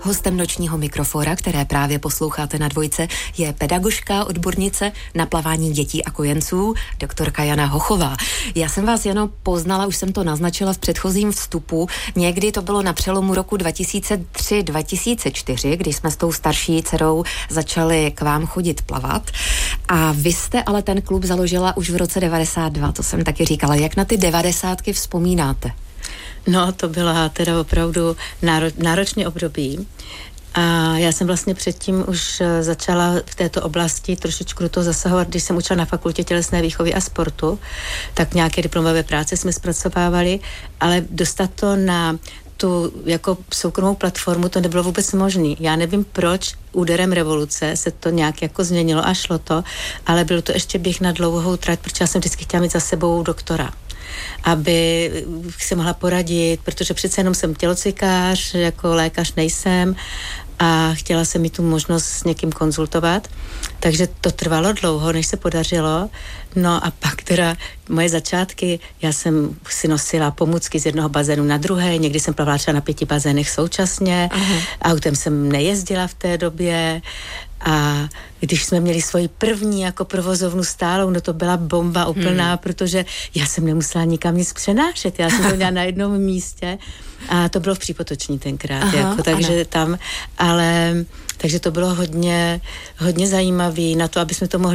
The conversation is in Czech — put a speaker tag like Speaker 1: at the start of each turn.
Speaker 1: Hostem nočního mikrofóra, které právě posloucháte na Dvojce, je pedagožka, odbornice na plavání dětí a kojenců, doktorka Jana Hochová. Já jsem vás, Jano, poznala, už jsem to naznačila v předchozím vstupu. Někdy to bylo na přelomu roku 2003-2004, kdy jsme s tou starší dcerou začali k vám chodit plavat. A vy jste ale ten klub založila už v roce 92, to jsem taky říkala. Jak na ty 90ky vzpomínáte?
Speaker 2: No, to byla teda opravdu náročné období. A já jsem vlastně předtím už začala v této oblasti trošičku do toho zasahovat, když jsem učila na fakultě tělesné výchovy a sportu, tak nějaké diplomové práce jsme zpracovávali, ale dostat to na tu jako soukromou platformu, to nebylo vůbec možné. Já nevím, proč úderem revoluce se to nějak jako změnilo a šlo to, ale bylo to ještě běh na dlouhou trať, protože já jsem vždycky chtěla mít za sebou doktora, aby se mohla poradit, protože přece jenom jsem tělocvikář, jako lékař nejsem a chtěla jsem mít tu možnost s někým konzultovat, takže to trvalo dlouho, než se podařilo. No a pak teda moje začátky, já jsem si nosila pomůcky z jednoho bazénu na druhé, někdy jsem plavala třeba na 5 bazénech současně, autem jsem nejezdila v té době a když jsme měli svoji první jako provozovnu stálou, no to byla bomba úplná, protože já jsem nemusela nikam nic přenášet, já jsem to měla na jednom místě a to bylo v Přípotoční tenkrát, jako, takže ano. Tam, ale takže to bylo hodně zajímavé na to, aby jsme to mohli